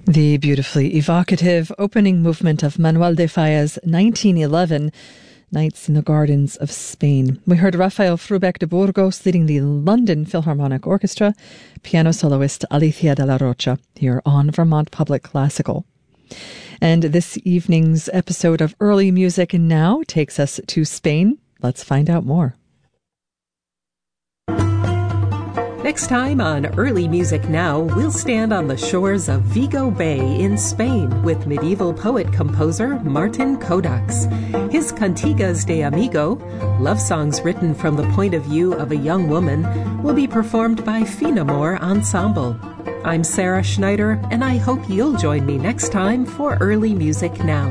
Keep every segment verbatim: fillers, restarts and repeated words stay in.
The beautifully evocative opening movement of Manuel de Falla's nineteen eleven Nights in the Gardens of Spain. We heard Rafael Frubec de Burgos leading the London Philharmonic Orchestra, piano soloist Alicia de la Rocha, here on Vermont Public Classical. And this evening's episode of Early Music Now takes us to Spain. Let's find out more. Next time on Early Music Now, we'll stand on the shores of Vigo Bay in Spain with medieval poet-composer Martin Codax. His Cantigas de Amigo, love songs written from the point of view of a young woman, will be performed by Finamore Ensemble. I'm Sarah Schneider, and I hope you'll join me next time for Early Music Now.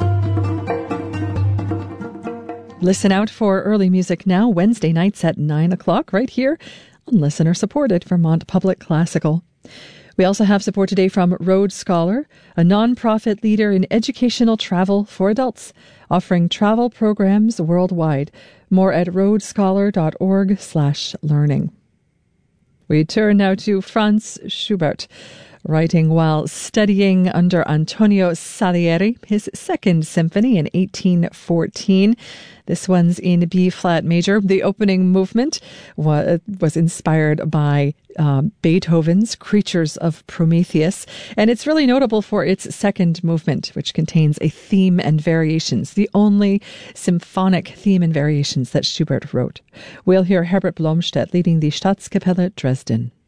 Listen out for Early Music Now Wednesday nights at nine o'clock right here on listener-supported Vermont Public Classical. We also have support today from Road Scholar, a non-profit leader in educational travel for adults, offering travel programs worldwide. More at roadscholar.org slash learning. We turn now to Franz Schubert, writing while studying under Antonio Salieri, his second symphony in eighteen fourteen. This one's in B-flat major. The opening movement was, was inspired by um, Beethoven's Creatures of Prometheus, and it's really notable for its second movement, which contains a theme and variations, the only symphonic theme and variations that Schubert wrote. We'll hear Herbert Blomstedt leading the Staatskapelle Dresden.